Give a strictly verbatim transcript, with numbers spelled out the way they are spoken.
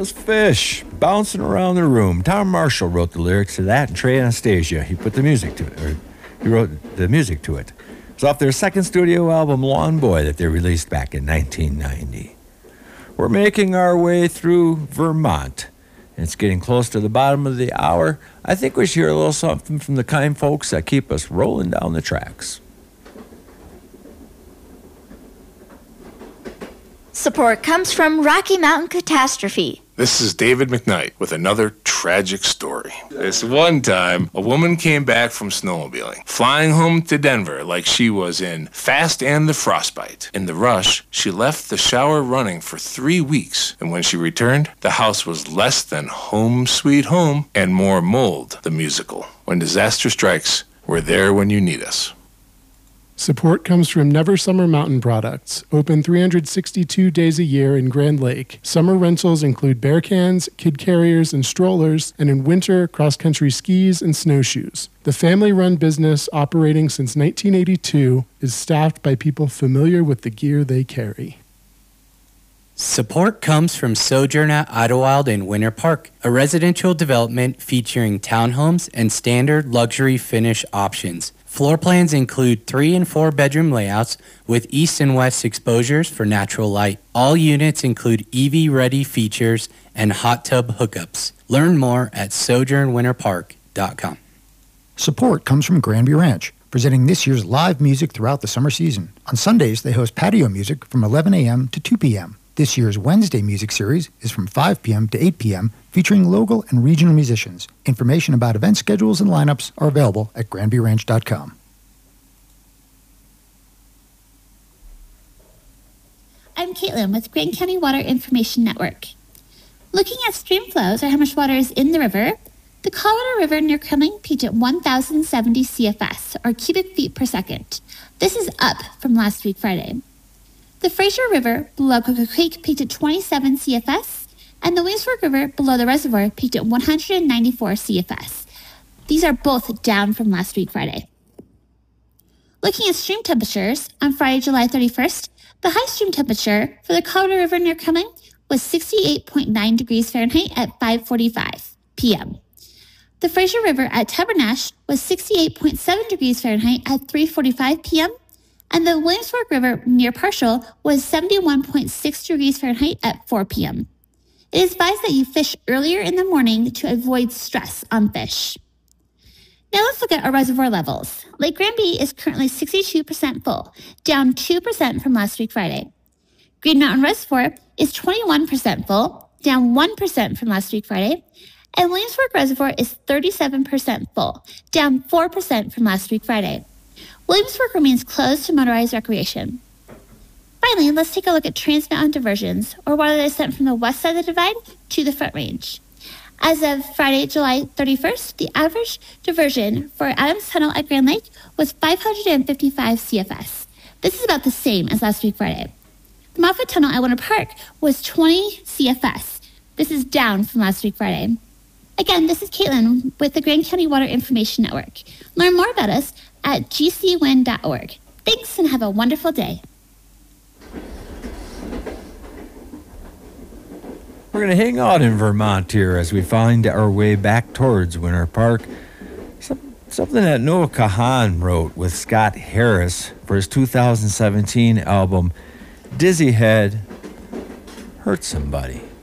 was Fish, bouncing around the room. Tom Marshall wrote the lyrics to that, and Trey Anastasia, he put the music to it, or he wrote the music to it. It's off their second studio album, Lawn Boy, that they released back in nineteen ninety. We're making our way through Vermont, and it's getting close to the bottom of the hour. I think we should hear a little something from the kind folks that keep us rolling down the tracks. Support comes from Rocky Mountain Catastrophe. This is David McKnight with another tragic story. This one time, a woman came back from snowmobiling, flying home to Denver like she was in Fast and the Frostbite. In the rush, she left the shower running for three weeks, and when she returned, the house was less than Home Sweet Home and more Mold, the musical. When disaster strikes, we're there when you need us. Support comes from Never Summer Mountain Products, open three hundred sixty-two days a year in Grand Lake. Summer rentals include bear cans, kid carriers, and strollers, and in winter, cross-country skis and snowshoes. The family-run business, operating since nineteen eighty-two, is staffed by people familiar with the gear they carry. Support comes from Sojourn at Idlewild in Winter Park, a residential development featuring townhomes and standard luxury finish options. Floor plans include three and four bedroom layouts with east and west exposures for natural light. All units include E V-ready features and hot tub hookups. Learn more at sojourn winter park dot com. Support comes from Granby Ranch, presenting this year's live music throughout the summer season. On Sundays, they host patio music from eleven a.m. to two p.m. This year's Wednesday music series is from five p.m. to eight p.m., featuring local and regional musicians. Information about event schedules and lineups are available at granby ranch dot com. I'm Caitlin with Grand County Water Information Network. Looking at stream flows or how much water is in the river, the Colorado River near Kremmling peaked at one thousand seventy C F S, or cubic feet per second. This is up from last week Friday. The Fraser River below Cocoa Creek peaked at twenty-seven C F S, and the Williamsburg River below the reservoir peaked at one hundred ninety-four C F S. These are both down from last week Friday. Looking at stream temperatures, on Friday, July thirty-first, the high stream temperature for the Colorado River near Kremmling was sixty-eight point nine degrees Fahrenheit at five forty-five p.m. The Fraser River at Tabernash was sixty-eight point seven degrees Fahrenheit at three forty-five p.m., and the Williamsburg River near Parshall was seventy-one point six degrees Fahrenheit at four p.m. It is advised that you fish earlier in the morning to avoid stress on fish. Now let's look at our reservoir levels. Lake Granby is currently sixty-two percent full, down two percent from last week Friday. Green Mountain Reservoir is twenty-one percent full, down one percent from last week Friday. And Williamsburg Reservoir is thirty-seven percent full, down four percent from last week Friday. Williamsburg remains closed to motorized recreation. Finally, let's take a look at Trans-Mountain diversions, or water that is sent from the west side of the divide to the Front Range. As of Friday, July thirty-first, the average diversion for Adams Tunnel at Grand Lake was five hundred fifty-five C F S. This is about the same as last week Friday. The Moffett Tunnel at Winter Park was twenty C F S. This is down from last week Friday. Again, this is Caitlin with the Grand County Water Information Network. Learn more about us at g c win dot org. Thanks and have a wonderful day. We're going to hang out in Vermont here as we find our way back towards Winter Park. Some, something that Noah Kahan wrote with Scott Harris for his two thousand seventeen album, Dizzy Head Hurt Somebody.